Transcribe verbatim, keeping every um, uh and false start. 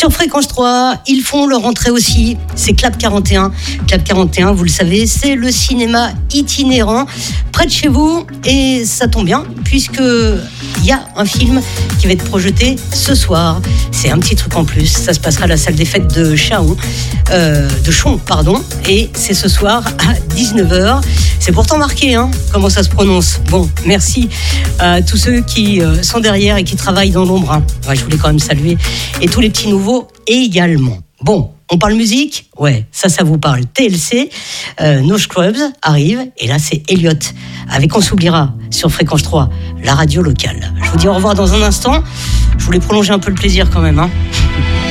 Sur Fréquence trois, ils font leur entrée aussi. C'est Club quarante et un. Club quarante et un, vous le savez, c'est le cinéma itinérant près de chez vous. Et ça tombe bien, puisque il y a un film qui va être projeté ce soir. C'est un petit truc en plus. Ça se passera à la salle des fêtes de Chaon, euh, de Chon, pardon. Et c'est ce soir à dix-neuf heures. C'est pourtant marqué, hein, comment ça se prononce. Bon, merci à tous ceux qui euh, sont derrière et qui travaillent dans l'ombre. Hein. Ouais, je voulais quand même saluer. Et tous les petits nouveaux également. Bon, on parle musique ? Ouais, ça, ça vous parle. T L C, euh, No Scrubs arrive. Et là, c'est Elliot avec On s'oubliera sur Fréquence trois, la radio locale. Je vous dis au revoir dans un instant. Je voulais prolonger un peu le plaisir quand même. Hein.